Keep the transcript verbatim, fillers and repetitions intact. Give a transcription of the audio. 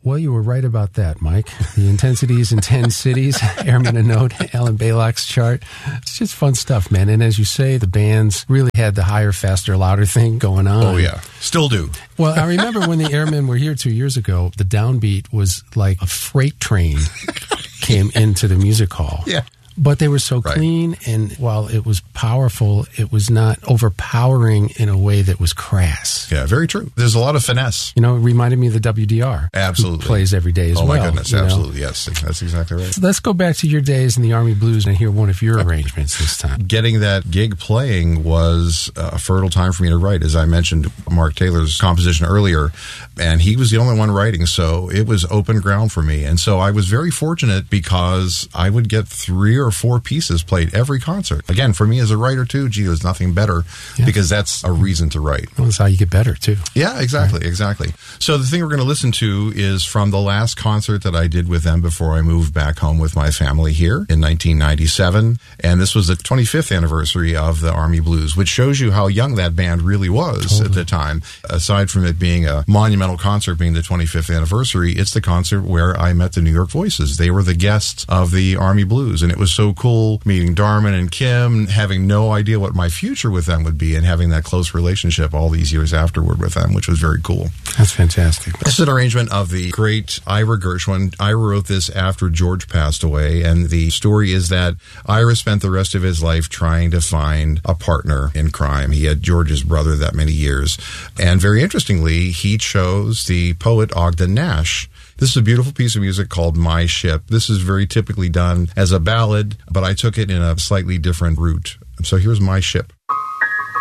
Well, you were right about that, Mike. The intensities in ten cities, Airman a Note, Alan Baylock's chart. It's just fun stuff, man. And as you say, the bands really had the higher, faster, louder thing going on. Oh, yeah. Still do. Well, I remember when the Airmen were here two years ago, the downbeat was like a freight train came into the music hall. Yeah. But they were so Right. clean, and while it was powerful, it was not overpowering in a way that was crass. Yeah, very true. There's a lot of finesse. You know, it reminded me of the W D R. Absolutely. Who plays every day as oh, well. my goodness. you know? Absolutely. Yes. That's exactly right. So let's go back to your days in the Army Blues and hear one of your arrangements this time. Getting that gig playing was a fertile time for me to write. As I mentioned, Mark Taylor's composition earlier, and he was the only one writing, so it was open ground for me. And so I was very fortunate because I would get three or four pieces played every concert. Again, for me as a writer too, gee, there's nothing better Yeah. because that's a reason to write. Well, that's how you get better, too. Yeah, exactly, right. exactly. So the thing we're going to listen to is from the last concert that I did with them before I moved back home with my family here in nineteen ninety-seven. And this was the twenty-fifth anniversary of the Army Blues, which shows you how young that band really was Totally. at the time. Aside from it being a monumental concert being the twenty-fifth anniversary, it's the concert where I met the New York Voices. They were the guests of the Army Blues, and it was so cool meeting Darman and Kim, having no idea what my future with them would be, and having that close relationship all these years afterward with them, which was very cool. That's fantastic. This is an arrangement of the great Ira Gershwin. Ira wrote this after George passed away, and the story is that Ira spent the rest of his life trying to find a partner in crime. He had George's brother that many years, and very interestingly, he chose the poet Ogden Nash. This is a beautiful piece of music called My Ship. This is very typically done as a ballad, but I took it in a slightly different route. So here's My Ship.